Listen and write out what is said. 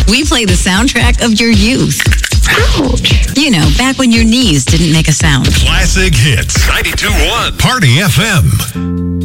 We play the soundtrack of your youth. Ouch. You know, back when your knees didn't make a sound. Classic Hits. 92.1 Party FM.